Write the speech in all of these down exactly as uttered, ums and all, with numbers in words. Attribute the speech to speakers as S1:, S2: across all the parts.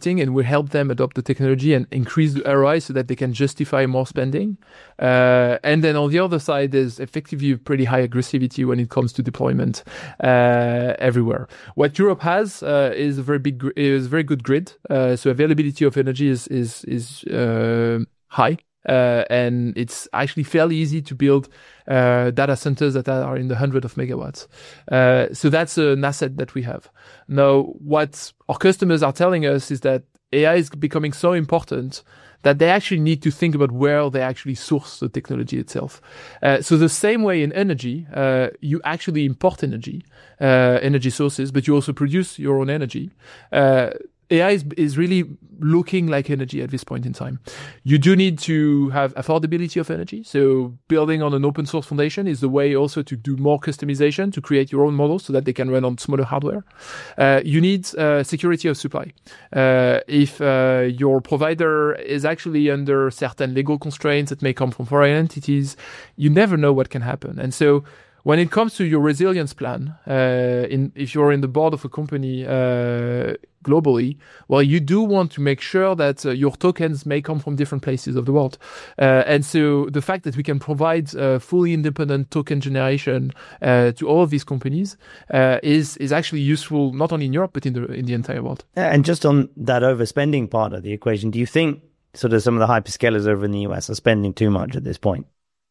S1: adopting, and we help them adopt the technology and increase the R O I so that they can justify more spending. Uh, and then on the other side, there's effectively pretty high aggressivity when it comes to deployment uh, everywhere. What Europe has uh, is a very big, gr- is a very good grid. Uh, so availability of energy is is is uh, high. Uh, and it's actually fairly easy to build uh, data centers that are in the hundred of megawatts. Uh, so that's an asset that we have. Now, what our customers are telling us is that A I is becoming so important that they actually need to think about where they actually source the technology itself. Uh, so the same way in energy, uh, you actually import energy, uh, energy sources, but you also produce your own energy. Uh, A I is, is really looking like energy at this point in time. You do need to have affordability of energy. So building on an open source foundation is the way also to do more customization, to create your own models so that they can run on smaller hardware. Uh, you need uh, security of supply. Uh, if uh, your provider is actually under certain legal constraints that may come from foreign entities, you never know what can happen. And so when it comes to your resilience plan, uh, in, if you're in the board of a company uh, globally, well, you do want to make sure that uh, your tokens may come from different places of the world. Uh, and so the fact that we can provide uh, fully independent token generation uh, to all of these companies uh, is is actually useful not only in Europe, but in the in the entire world.
S2: And just on that overspending part of the equation, do you think sort of some of the hyperscalers over in the U S are spending too much at this point?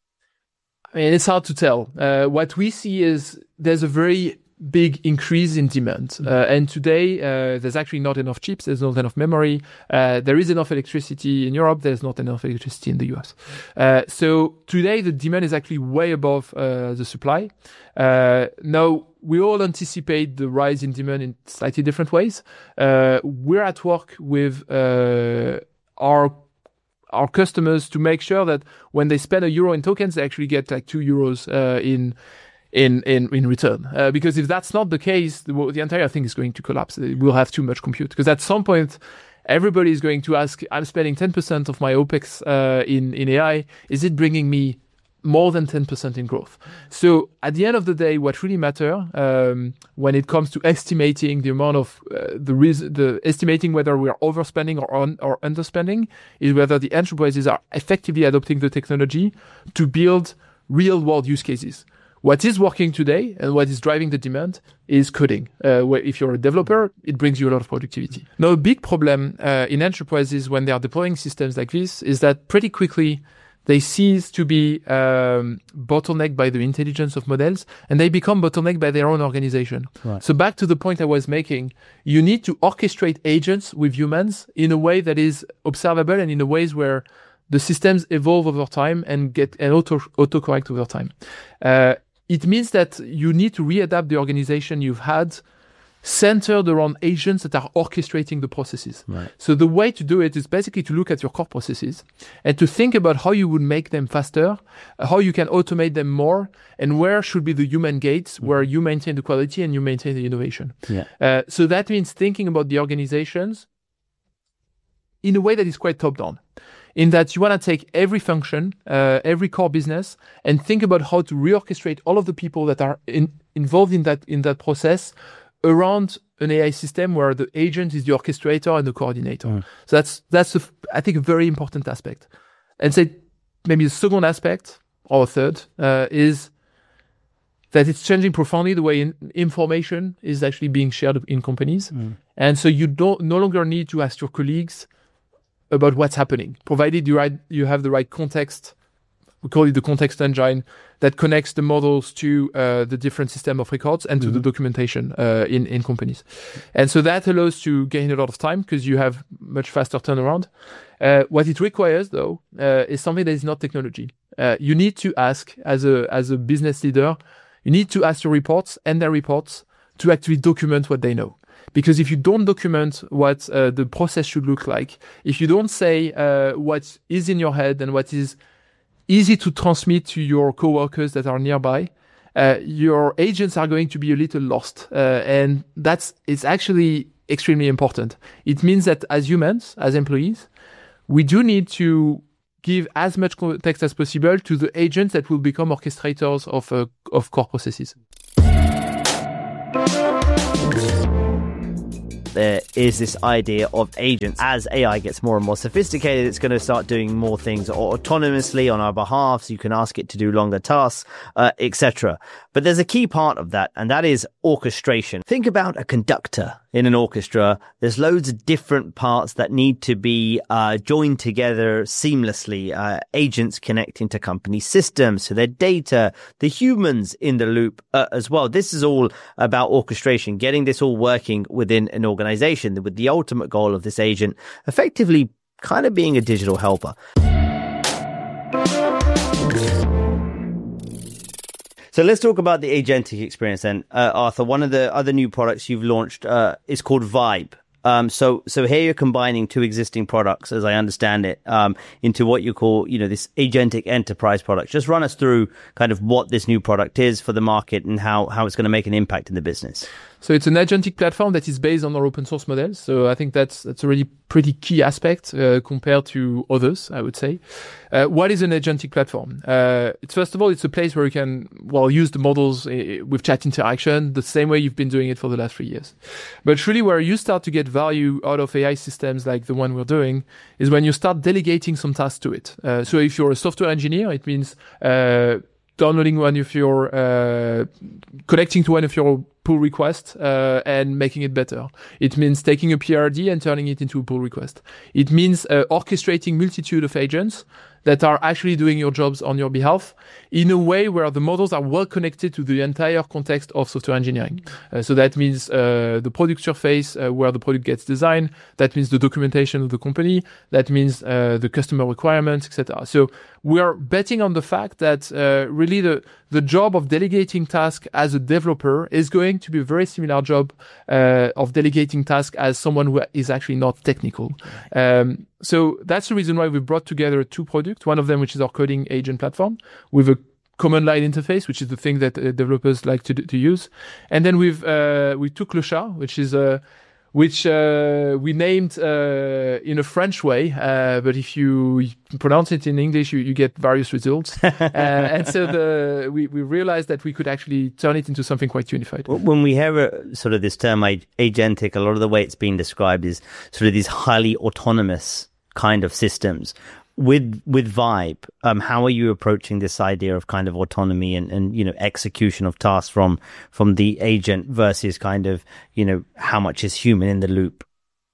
S1: I mean, it's hard to tell. Uh, what we see is there's a very big increase in demand. Uh, and today, uh, there's actually not enough chips. There's not enough memory. Uh, there is enough electricity in Europe. There's not enough electricity in the U S. Uh, so today, the demand is actually way above uh, the supply. Uh, now, we all anticipate the rise in demand in slightly different ways. Uh, we're at work with uh, our our customers to make sure that when they spend a euro in tokens, they actually get like two euros uh, in in in in return. Uh, because if that's not the case, the, the entire thing is going to collapse. We'll have too much compute. Because at some point, everybody is going to ask, I'm spending ten percent of my OPEX uh, in in A I. Is it bringing me more than ten percent in growth? So at the end of the day, what really matters um, when it comes to estimating the amount of uh, the reason, the estimating whether we are overspending or on, or underspending is whether the enterprises are effectively adopting the technology to build real world use cases. What is working today and what is driving the demand is coding. Uh, where if you're a developer, it brings you a lot of productivity. Now, a big problem uh, in enterprises when they are deploying systems like this is that pretty quickly they cease to be um, bottlenecked by the intelligence of models, and they become bottlenecked by their own organization. Right. So back to the point I was making, you need to orchestrate agents with humans in a way that is observable and in a ways where the systems evolve over time and get and auto autocorrect over time. Uh, it means that you need to readapt the organization you've had centered around agents that are orchestrating the processes. Right. So the way to do it is basically to look at your core processes and to think about how you would make them faster, how you can automate them more, and where should be the human gates where you maintain the quality and you maintain the innovation. Yeah. Uh, so that means thinking about the organizations in a way that is quite top-down, in that you want to take every function, uh, every core business, and think about how to reorchestrate all of the people that are in, involved in that in that process around an A I system where the agent is the orchestrator and the coordinator. Mm. So that's, that's a, I think, a very important aspect. And say maybe the second aspect, or third, uh, is that it's changing profoundly the way in, information is actually being shared in companies. Mm. And so you don't no longer need to ask your colleagues about what's happening, provided you, right, you have the right context. We call it the context engine that connects the models to uh, the different system of records and to mm-hmm. the documentation uh, in, in companies. And so that allows to gain a lot of time because you have much faster turnaround. Uh, what it requires, though, uh, is something that is not technology. Uh, you need to ask, as a as a business leader, you need to ask your reports and their reports to actually document what they know. Because if you don't document what uh, the process should look like, if you don't say uh, what is in your head and what is easy to transmit to your coworkers that are nearby, uh, your agents are going to be a little lost. Uh, and that's, it's actually extremely important. It means that as humans, as employees, we do need to give as much context as possible to the agents that will become orchestrators of, uh, of core processes.
S2: there is this idea of agents. As A I gets more and more sophisticated, it's going to start doing more things autonomously on our behalf, so you can ask it to do longer tasks, uh, et cetera. But there's a key part of that, and that is orchestration. Think about a conductor in an orchestra. There's loads of different parts that need to be uh, joined together seamlessly. Uh, agents connecting to company systems, to their data, the humans in the loop uh, as well. This is all about orchestration, getting this all working within an organization with the ultimate goal of this agent effectively kind of being a digital helper. So let's talk about the agentic experience then. Uh, Arthur, one of the other new products you've launched uh, is called Vibe. Um, so, so here you're combining two existing products, as I understand it, um, into what you call, you know, this agentic enterprise product. Just run us through kind of what this new product is for the market and how, how it's going to make an impact in the business.
S1: So it's an agentic platform that is based on our open source models. So I think that's that's a really pretty key aspect uh, compared to others, I would say. Uh, what is an agentic platform? Uh, it's first of all, it's a place where you can, well, use the models uh, with chat interaction the same way you've been doing it for the last three years. But really where you start to get value out of A I systems like the one we're doing is when you start delegating some tasks to it. Uh, so if you're a software engineer, it means uh, downloading one of your, uh, connecting to one of your pull requests uh, and making it better. It means taking a P R D and turning it into a pull request. It means uh, orchestrating multitude of agents that are actually doing your jobs on your behalf in a way where the models are well connected to the entire context of software engineering. Uh, so that means uh, the product surface uh, where the product gets designed. That means the documentation of the company. That means uh, the customer requirements, et cetera. So we are betting on the fact that uh, really the the job of delegating tasks as a developer is going to be a very similar job uh, of delegating tasks as someone who is actually not technical. Um, so that's the reason why we brought together two products. One of them, which is our coding agent platform, with a command line interface, which is the thing that uh, developers like to to use. And then we've uh, we took Le Chat, which is a which uh, we named uh, in a French way, uh, but if you pronounce it in English, you, you get various results. uh, and so the, we, we realized that we could actually turn it into something quite unified.
S2: When we hear uh, sort of this term agentic, a lot of the way it's being described is sort of these highly autonomous kind of systems. With with Vibe, um, how are you approaching this idea of kind of autonomy and, and you know execution of tasks from from the agent versus kind of you know how much is human in the loop?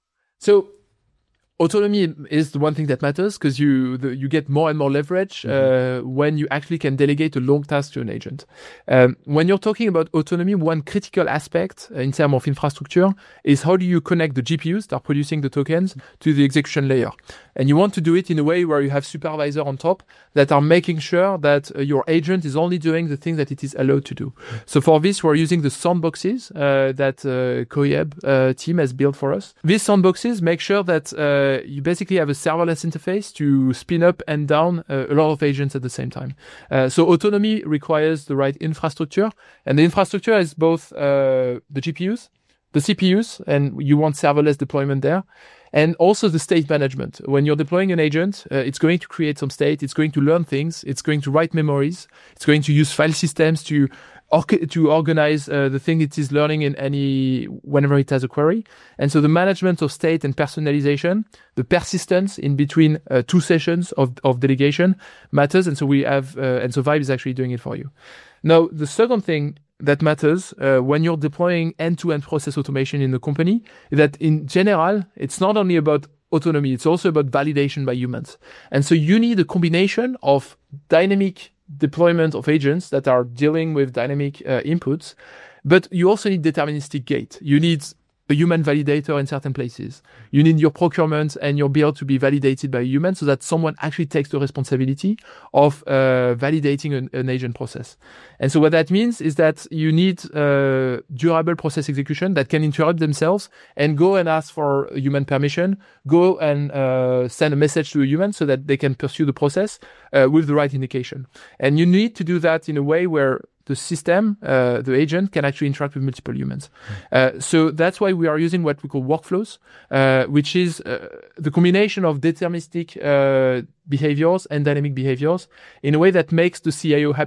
S1: So autonomy is the one thing that matters because you the, you get more and more leverage mm-hmm. uh, when you actually can delegate a long task to an agent. Um, when you're talking about autonomy, one critical aspect uh, in terms of infrastructure is how do you connect the G P Us that are producing the tokens to the execution layer. And you want to do it in a way where you have supervisor on top that are making sure that uh, your agent is only doing the thing that it is allowed to do. So for this, we're using the sandboxes uh, that uh, Coyeb uh, team has built for us. These sandboxes make sure that uh, you basically have a serverless interface to spin up and down uh, a lot of agents at the same time. Uh, so autonomy requires the right infrastructure, and the infrastructure is both uh, the G P Us, the C P Us, and you want serverless deployment there. And also the state management. When you're deploying an agent, uh, it's going to create some state, it's going to learn things, it's going to write memories, it's going to use file systems to or- to organize uh, the thing it is learning in any, whenever it has a query. And so the management of state and personalization, the persistence in between uh, two sessions of, of delegation matters. And so we have, uh, and so Vibe is actually doing it for you. Now, the second thing that matters uh, when you're deploying end-to-end process automation in the company, that in general, it's not only about autonomy, it's also about validation by humans. And so you need a combination of dynamic deployment of agents that are dealing with dynamic uh, inputs, but you also need deterministic gate. You need a human validator in certain places. You need your procurement and your build to be validated by a human so that someone actually takes the responsibility of uh, validating an, an agent process. And so what that means is that you need uh, durable process execution that can interrupt themselves and go and ask for human permission, go and uh, send a message to a human so that they can pursue the process uh, with the right indication. And you need to do that in a way where the system, uh, the agent, can actually interact with multiple humans. Mm. Uh, so that's why we are using what we call workflows, uh, which is uh, the combination of deterministic uh, behaviors and dynamic behaviors in a way that makes the C I O happy,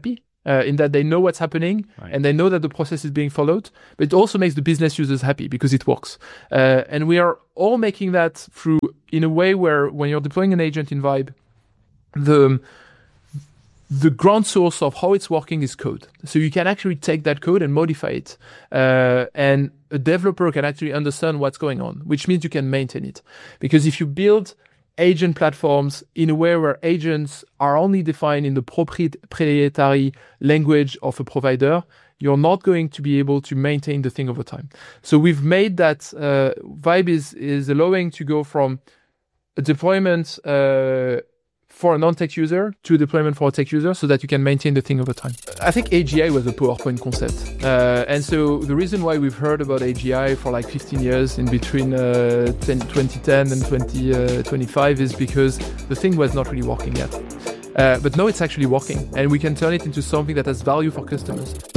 S1: uh, in that they know what's happening right. and they know that the process is being followed, but it also makes the business users happy because it works. Uh, and we are all making that through in a way where when you're deploying an agent in Vibe, the the ground source of how it's working is code. So you can actually take that code and modify it. Uh, and a developer can actually understand what's going on, which means you can maintain it. Because if you build agent platforms in a way where agents are only defined in the proprietary language of a provider, you're not going to be able to maintain the thing over time. So we've made that uh, Vibe is, is allowing to go from a deployment uh, for a non-tech user to a deployment for a tech user so that you can maintain the thing over time. I think A G I was a PowerPoint concept. Uh, and so the reason why we've heard about A G I for like fifteen years in between uh, twenty ten and twenty twenty-five is because the thing was not really working yet. Uh, but now it's actually working and we can turn it into something that has value for customers.